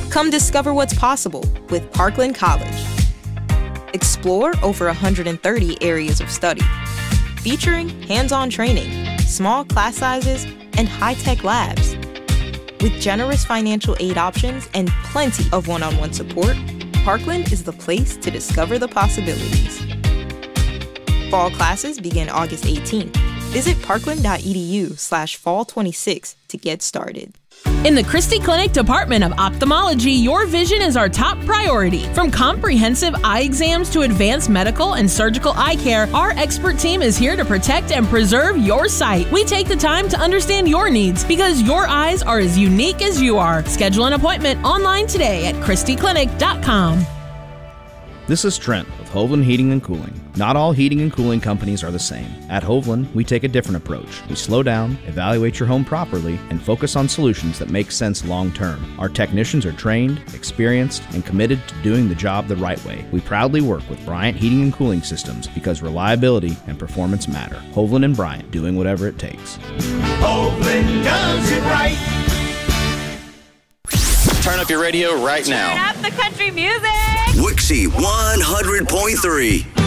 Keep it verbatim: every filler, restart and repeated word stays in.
Come discover what's possible with Parkland College. Explore over one hundred thirty areas of study, featuring hands-on training, small class sizes, and high-tech labs. With generous financial aid options and plenty of one-on-one support, Parkland is the place to discover the possibilities. Fall classes begin August eighteenth. Visit parkland.edu slash fall 26 to get started. In the Christie Clinic Department of Ophthalmology, your vision is our top priority. From comprehensive eye exams to advanced medical and surgical eye care, our expert team is here to protect and preserve your sight. We take the time to understand your needs because your eyes are as unique as you are. Schedule an appointment online today at christie clinic dot com. This is Trent with Hovland Heating and Cooling. Not all heating and cooling companies are the same. At Hovland, we take a different approach. We slow down, evaluate your home properly, and focus on solutions that make sense long term. Our technicians are trained, experienced, and committed to doing the job the right way. We proudly work with Bryant Heating and Cooling Systems because reliability and performance matter. Hovland and Bryant, doing whatever it takes. Hovland does it right. Turn up your radio right now. Turn up the country music. Wixie one hundred point three.